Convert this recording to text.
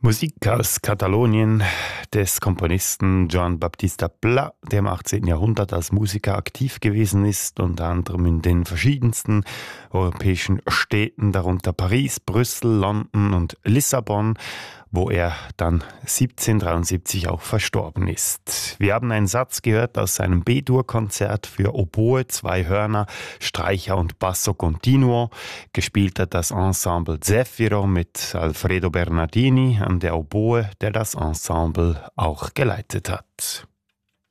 Musik aus Katalonien des Komponisten Joan Baptista Pla, der im 18. Jahrhundert als Musiker aktiv gewesen ist, unter anderem in den verschiedensten europäischen Städten, darunter Paris, Brüssel, London und Lissabon, wo er dann 1773 auch verstorben ist. Wir haben einen Satz gehört aus seinem B-Dur-Konzert für Oboe, 2 Hörner, Streicher und Basso Continuo. Gespielt hat das Ensemble Zefiro mit Alfredo Bernardini an der Oboe, der das Ensemble auch geleitet hat.